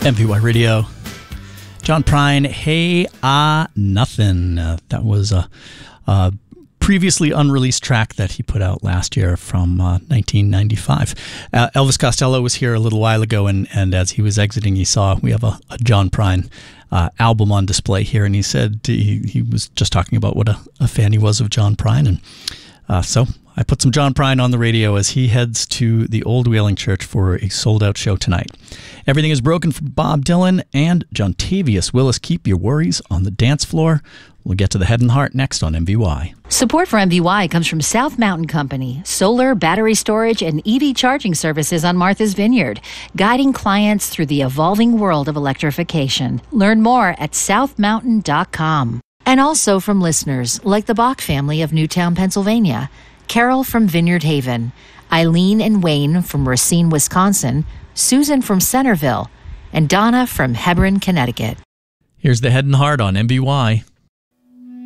MVY Radio. John Prine, Hey Nothing. That was a previously unreleased track that he put out last year from 1995. Elvis Costello was here a little while ago, and as he was exiting, he saw we have a John Prine album on display here, and he said he was just talking about what a fan he was of John Prine, and so I put some John Prine on the radio as he heads to the Old Whaling Church for a sold-out show tonight. Everything is Broken for Bob Dylan and Jontavius Willis. Keep your worries on the dance floor. We'll get to the Head and Heart next on MVY. Support for MVY comes from South Mountain Company, solar, battery storage, and EV charging services on Martha's Vineyard, guiding clients through the evolving world of electrification. Learn more at southmountain.com. And also from listeners like the Bach family of Newtown, Pennsylvania, Carol from Vineyard Haven, Eileen and Wayne from Racine, Wisconsin, Susan from Centerville, and Donna from Hebron, Connecticut. Here's the Head and Heart on MVY.